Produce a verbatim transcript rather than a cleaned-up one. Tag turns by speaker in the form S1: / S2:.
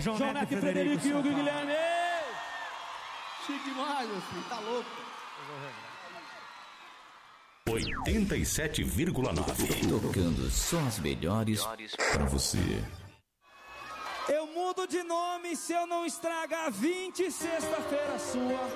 S1: João, João Neto, Frederico e Hugo Guilherme.
S2: Chique demais, meu filho, tá louco.
S3: oitenta e sete vírgula nove.
S4: Tocando só as melhores pra você.
S1: Eu mudo de nome se eu não estragar vinte sexta-feira sua.